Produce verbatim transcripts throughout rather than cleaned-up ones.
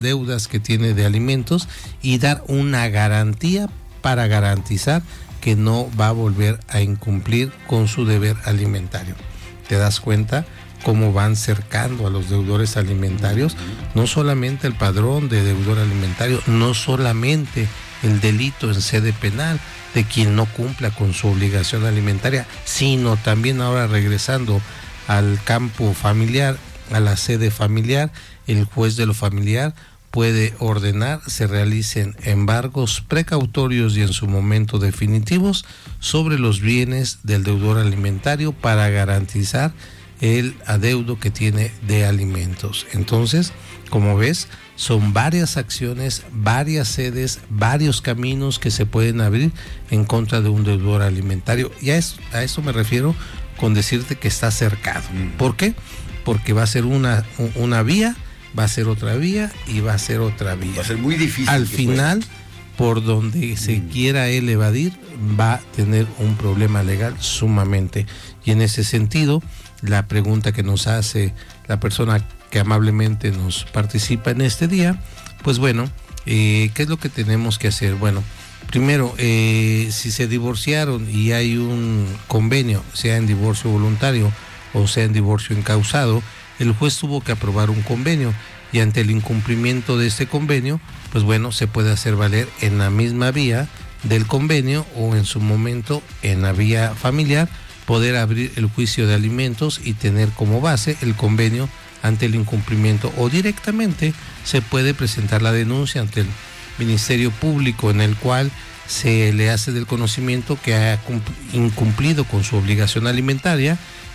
deudas que tiene de alimentos y dar una garantía para garantizar que no va a volver a incumplir con su deber alimentario. ¿Te das cuenta cómo van cercando a los deudores alimentarios? No solamente el padrón de deudor alimentario, no solamente el delito en sede penal de quien no cumpla con su obligación alimentaria, sino también ahora regresando al campo familiar, a la sede familiar, el juez de lo familiar puede ordenar se realicen embargos precautorios y en su momento definitivos sobre los bienes del deudor alimentario para garantizar el adeudo que tiene de alimentos. Entonces, como ves, son varias acciones, varias sedes, varios caminos que se pueden abrir en contra de un deudor alimentario. Y a eso, a eso me refiero con decirte que está cercado. ¿Por qué? Porque va a ser una, una vía, va a ser otra vía y va a ser otra vía. Va a ser muy difícil. Al final, puede. por donde se mm. quiera él evadir, va a tener un problema legal sumamente. Y en ese sentido, la pregunta que nos hace la persona que amablemente nos participa en este día, pues bueno, eh, ¿qué es lo que tenemos que hacer? Bueno, primero, eh, si se divorciaron y hay un convenio, sea en divorcio voluntario o sea en divorcio encausado, el juez tuvo que aprobar un convenio y ante el incumplimiento de este convenio, pues bueno, se puede hacer valer en la misma vía del convenio o en su momento en la vía familiar, poder abrir el juicio de alimentos y tener como base el convenio ante el incumplimiento, o directamente se puede presentar la denuncia ante el Ministerio Público en el cual se le hace del conocimiento que ha incumplido con su obligación alimentaria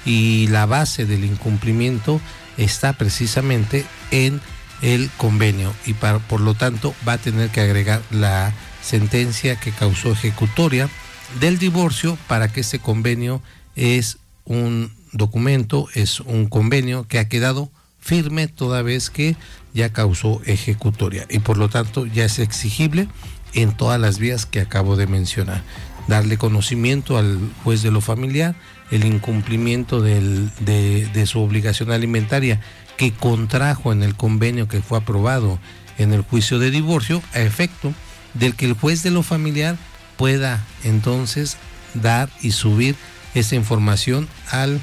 y la base del incumplimiento está precisamente en el convenio y para, por lo tanto va a tener que agregar la sentencia que causó ejecutoria del divorcio para que ese convenio es un documento, es un convenio que ha quedado firme toda vez que ya causó ejecutoria y por lo tanto ya es exigible en todas las vías que acabo de mencionar. Darle conocimiento al juez de lo familiar, el incumplimiento del, de, de su obligación alimentaria que contrajo en el convenio que fue aprobado en el juicio de divorcio, a efecto del que el juez de lo familiar pueda entonces dar y subir esa información al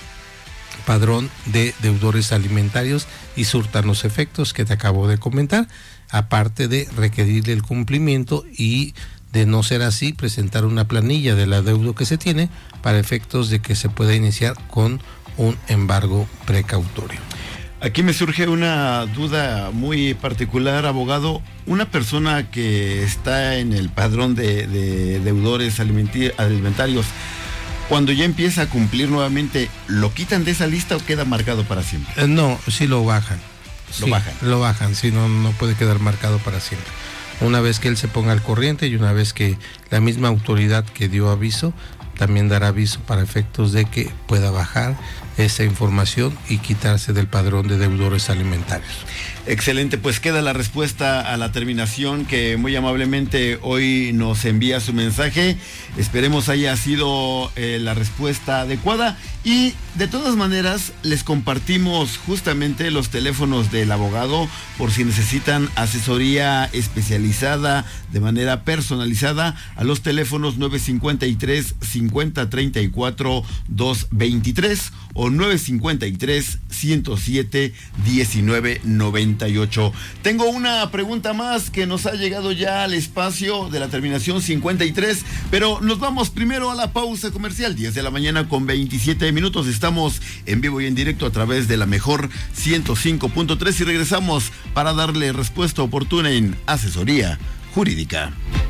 padrón de deudores alimentarios y surtan los efectos que te acabo de comentar, aparte de requerirle el cumplimiento y de no ser así, presentar una planilla del adeudo que se tiene para efectos de que se pueda iniciar con un embargo precautorio. Aquí me surge una duda muy particular, abogado. Una persona que está en el padrón de, de deudores alimentarios, cuando ya empieza a cumplir nuevamente, ¿lo quitan de esa lista o queda marcado para siempre? Eh, no, sí lo bajan. Lo sí, bajan. Lo bajan, sí, no, no puede quedar marcado para siempre. Una vez que él se ponga al corriente y una vez que la misma autoridad que dio aviso, también dará aviso para efectos de que pueda bajar esa información y quitarse del padrón de deudores alimentarios. Excelente, pues queda la respuesta a la terminación que muy amablemente hoy nos envía su mensaje. Esperemos haya sido eh, la respuesta adecuada y de todas maneras les compartimos justamente los teléfonos del abogado por si necesitan asesoría especializada de manera personalizada a los teléfonos nueve cincuenta y tres, cincuenta treinta y cuatro, doscientos veintitrés o nueve cincuenta y tres, ciento siete, diecinueve noventa y ocho. Tengo una pregunta más que nos ha llegado ya al espacio de la terminación cincuenta y tres, pero nos vamos primero a la pausa comercial, diez de la mañana con veintisiete minutos. Estamos en vivo y en directo a través de la mejor ciento cinco punto tres y regresamos para darle respuesta oportuna en asesoría jurídica.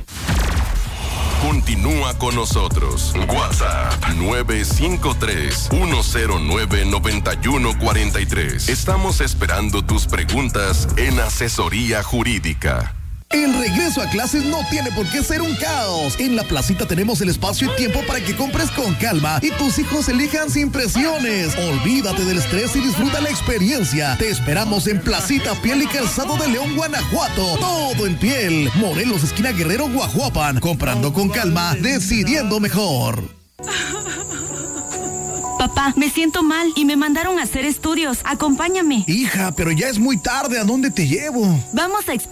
Continúa con nosotros. WhatsApp nueve cinco tres, uno cero nueve, nueve uno cuatro tres. Estamos esperando tus preguntas en Asesoría Jurídica. El regreso a clases no tiene por qué ser un caos. En la placita tenemos el espacio y tiempo para que compres con calma y tus hijos elijan sin presiones. Olvídate del estrés y disfruta la experiencia. Te esperamos en Placita Piel y Calzado de León, Guanajuato. Todo en piel. Morelos, esquina Guerrero, Guajuapan. Comprando con calma, decidiendo mejor. Papá, me siento mal y me mandaron a hacer estudios. Acompáñame. Hija, pero ya es muy tarde. ¿A dónde te llevo? Vamos a